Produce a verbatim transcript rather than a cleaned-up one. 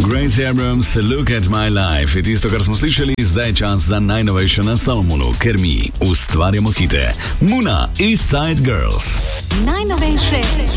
Gracie Abrams, Look at My Life je tisto, kar smo slišali, zdaj je čas za najnovejše na Solomonu, ker mi ustvarjamo hite. Muna, East Side Girls. Najnovejše